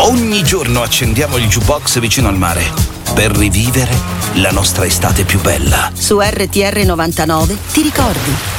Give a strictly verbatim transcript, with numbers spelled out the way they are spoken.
Ogni giorno accendiamo il jukebox vicino al mare per rivivere la nostra estate più bella. Su R T R novantanove ti ricordi